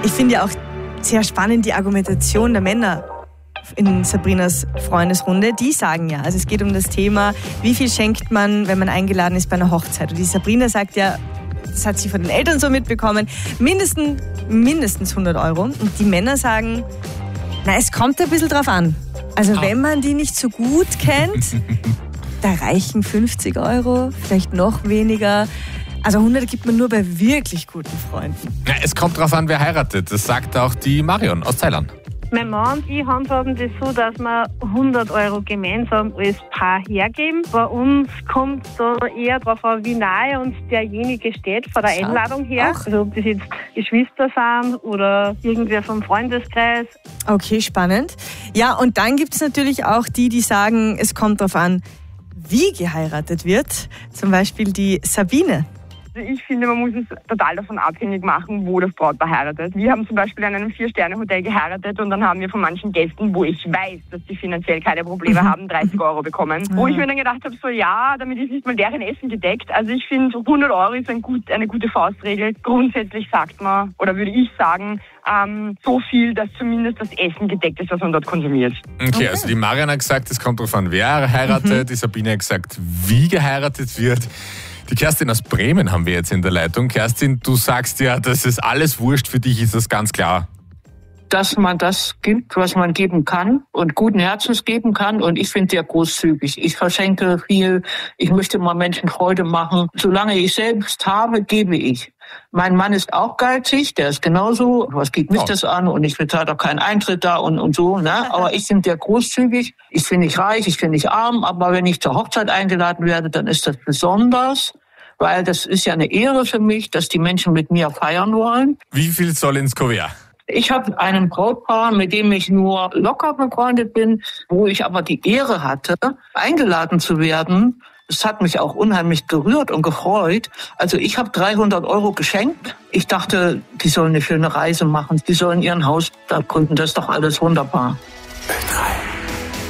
Ich finde ja auch sehr spannend die Argumentation der Männer in Sabrinas Freundesrunde. Die sagen ja, also es geht um das Thema, wie viel schenkt man, wenn man eingeladen ist bei einer Hochzeit. Und die Sabrina sagt ja, das hat sie von den Eltern so mitbekommen, mindestens 100 Euro. Und die Männer sagen, na, es kommt ein bisschen drauf an. Also wenn man die nicht so gut kennt, da reichen 50 Euro, vielleicht noch weniger. Also 100 gibt man nur bei wirklich guten Freunden. Ja, es kommt drauf an, wer heiratet. Das sagt auch die Marion aus Thailand. Mein Mann und ich handhaben das so, dass wir 100 Euro gemeinsam als Paar hergeben. Bei uns kommt da eher darauf an, wie nahe uns derjenige steht von der Einladung her. Auch? Also ob das jetzt Geschwister sind oder irgendwer vom Freundeskreis. Okay, spannend. Ja, und dann gibt es natürlich auch die sagen, es kommt darauf an, wie geheiratet wird. Zum Beispiel die Sabine. Also ich finde, man muss es total davon abhängig machen, wo das Brautpaar heiratet. Wir haben zum Beispiel in einem 4-Sterne-Hotel geheiratet und dann haben wir von manchen Gästen, wo ich weiß, dass die finanziell keine Probleme haben, 30 Euro bekommen. Wo ich mir dann gedacht habe, so ja, damit ist nicht mal deren Essen gedeckt. Also ich finde, 100 Euro ist eine gute Faustregel. Grundsätzlich sagt man, oder würde ich sagen, so viel, dass zumindest das Essen gedeckt ist, was man dort konsumiert. Okay, also die Marion hat gesagt, es kommt darauf an, wer heiratet. Die Sabine hat gesagt, wie geheiratet wird. Die Kerstin aus Bremen haben wir jetzt in der Leitung. Kerstin, du sagst ja, das ist alles wurscht, für dich ist das ganz klar. Dass man das gibt, was man geben kann und guten Herzens geben kann. Und ich finde sehr großzügig. Ich verschenke viel. Ich möchte mal Menschen Freude machen. Solange ich selbst habe, gebe ich. Mein Mann ist auch geizig, der ist genauso. Was geht mich das an? Und ich bezahle doch keinen Eintritt da und so. Ne? Aber ich bin sehr großzügig. Ich bin nicht reich, ich bin nicht arm. Aber wenn ich zur Hochzeit eingeladen werde, dann ist das besonders. Weil das ist ja eine Ehre für mich, dass die Menschen mit mir feiern wollen. Wie viel soll ins Kuvert? Ich habe einen Brautpaar, mit dem ich nur locker befreundet bin, wo ich aber die Ehre hatte, eingeladen zu werden. Das hat mich auch unheimlich gerührt und gefreut. Also ich habe 300 Euro geschenkt. Ich dachte, die sollen eine schöne Reise machen. Die sollen ihren Haus da gründen. Das ist doch alles wunderbar.